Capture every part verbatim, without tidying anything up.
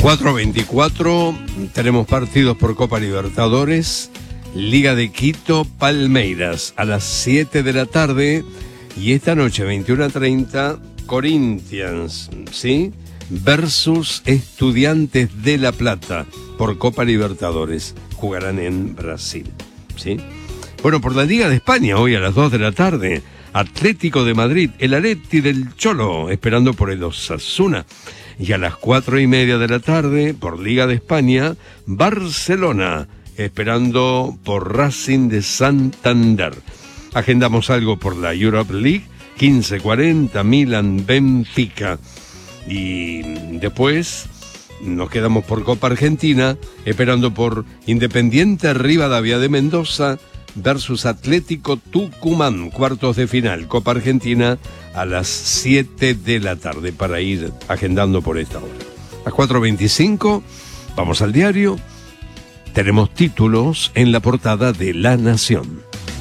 cuatro veinticuatro, tenemos partidos por Copa Libertadores, Liga de Quito, Palmeiras, a las siete de la tarde, y esta noche, veintiuno treinta, Corinthians, ¿sí?, versus Estudiantes de La Plata, por Copa Libertadores, jugarán en Brasil, ¿sí? Bueno, por la Liga de España, hoy a las dos de la tarde, Atlético de Madrid, el Atleti del Cholo, esperando por el Osasuna. Y a las cuatro y media de la tarde, por Liga de España, Barcelona, esperando por Racing de Santander. Agendamos algo por la Europa League, quince cuarenta, Milan, Benfica. Y después nos quedamos por Copa Argentina, esperando por Independiente Rivadavia de Mendoza versus Atlético Tucumán, cuartos de final, Copa Argentina, a las siete de la tarde, para ir agendando por esta hora. A las cuatro veinticinco, vamos al diario, tenemos títulos en la portada de La Nación.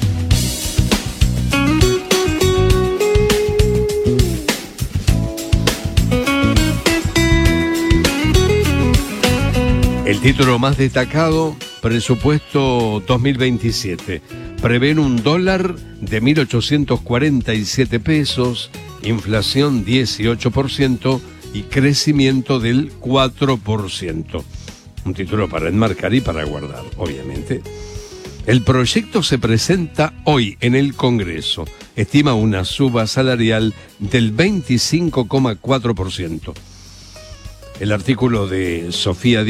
El título más destacado: presupuesto dos mil veintisiete. Prevén un dólar de mil ochocientos cuarenta y siete pesos, inflación dieciocho por ciento y crecimiento del cuatro por ciento. Un título para enmarcar y para guardar, obviamente. El proyecto se presenta hoy en el Congreso. Estima una suba salarial del veinticinco coma cuatro por ciento. El artículo de Sofía